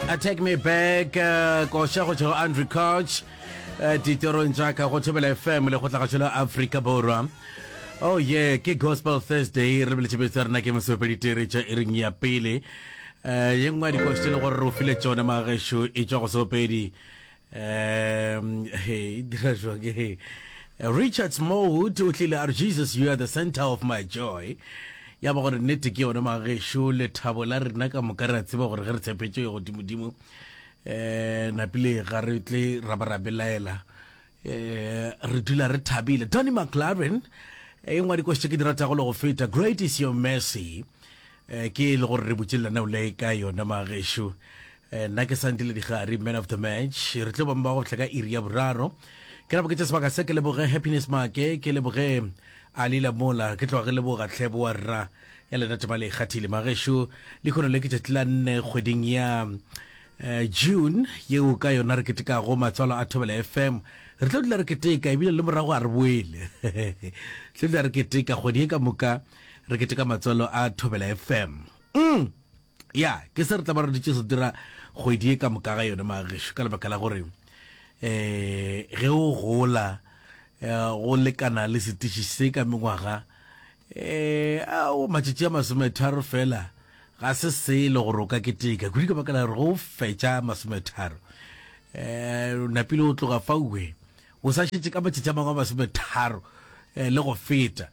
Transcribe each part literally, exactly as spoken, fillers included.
Uh, take me back uh, ko sha go tšwa Andrew Coach uh, ditorong tša ka go Thobela F M le go tla ga tšwela Africa Borwa. Oh yeah, ke Gospel Thursday re bile tšebetsa rena ke mosopedi tere tša ering ya pele uh, ye ngwa di question gore ro file tšona magesho e tšwa go sopedi um hey dira jwa ke hey Richard Mode o tlile are Jesus you are the center of my joy. Ya ba gore nnete ke yona magesho le thabo la rena ka mokara tseba gore ge re tshepetse go dimodimo eh na pile ga re tle ra ba ra belaela eh re dula re thabile. Tony McLaren e ngwa di question ke dirata go le go feta great is your mercy eh ke le gore re botšela na o le ka yona magesho eh nna ke santile di gari man of the match re tlo ba mba go tla ka iri ya boraro ke ra bo ke tsa sebaka se ke le boge happiness make ke le boge ali la mola ke tloga le boga tlhebo wa rra ya le nate ba le khathile magesho le khona le ke tla nne kgweding ya June yeo ka yona re ke tika go matswalo a Thobela F M re tlo dila re ke tika e bile le morago a re boele tlo dila re ke tika kgwedi ka moka re ke tika matswalo a Thobela F M mm ya ke se re tla ba re ditse se dira kgwedi ka moka ga yona magesho ka lebaka la gore eh ge o gola go lekana le setiši se ka mengwaga eh o matšatši a masometharo fela ga se se le gore o ka keteka kudi ka baka la re go fetša masometharo eh napile o tloga faue o sa šetše ka matšatši a mangwe a masometharo le go feta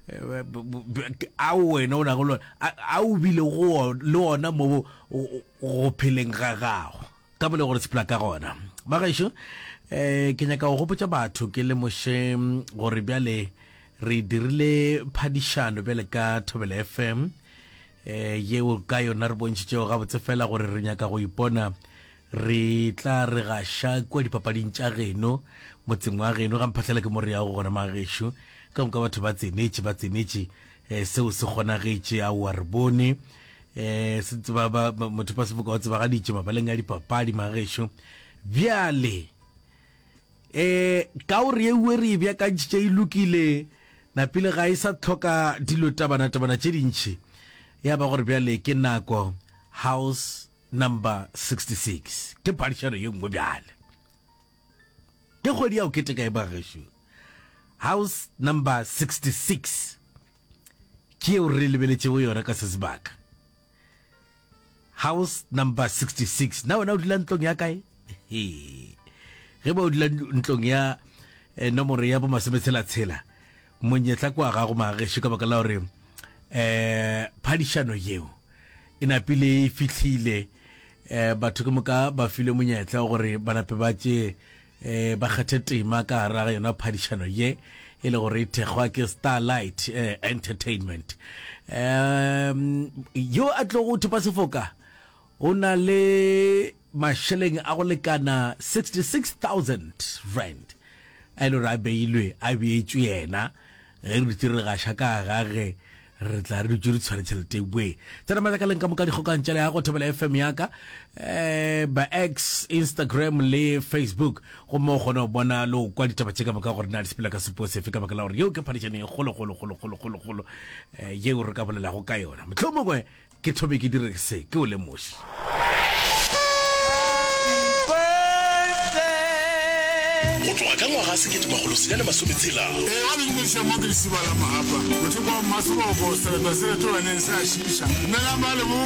a wena o nago a o bile go le ona mo go pheleng ga gago ka bole gore sepela ka gona magesho eh ke nyaka go gopotsa batho ke le moshe gore bjale re dirile phadišano bjale ka Thobela F M eh yeo ka yona re bontšitšego ga botse fela gore re nyaka go ipona re tla re gaša kwa dipapading tša geno motseng wa geno ga mphatlhela ke more ya go gona magesho ka moka batho ba tsenetše ba tsenetše eh seo se kgonagetše a wa re bone eh se tseba ba motho pa se boka o tseba ga ditše mabaleng a dipapadi magesho bjale eh ka o re ewe re bya ka tšhe e lokile na pele ga isa tlhoka dilo tabana tabana tše dintši ya ba gore bjale ke nako house number sixty-six ke phadišano ye nngwe bjale ke kgwedi ya o keteka e bagesho house number sixty-six ke o re lebeletšego yona ka sesebaka house number sixty-six na wena o dula ntlong ya kae ge ba o dula ntlong ya nomoro ya bo masometshela-tshela monyetla kwa gago magesho ka baka la gore eh phadišano yeo e napile e fitlhile eh batho ke moka ba file monyetla gore ba nape ba tše eh ba kgethe tema ka ra yona phadišano ye e le gore e thekgwa ke Starlight eh, Entertainment um yo a tlo go thupa sefoka o na le masheleng a go lekana sixty-six thousand rand a ile ra beilwe a beetswe yena ge re tire ga shaka gage re tla re dutse re tshwanetse bue tsena matla ka lenka moka dikgokantša le ya go Thobela F M yaka eh ba X Instagram le Facebook go mo gona bona lo kwa ditaba tše ka moka gore na di sepela ka sepo sefe ka baka la gore yo ke phadišane e golo golo golo golo golo golo eh ye o re ka bolela go ka yona mohlomongwe ke thobe ke dire se ke o le moši go tloga ka ngwaga sekete magolo senyane masometshela e a le nngwe mo ke le sibala mahapa motho ba maso go go sele ba sele to ene sa shisha nna ba le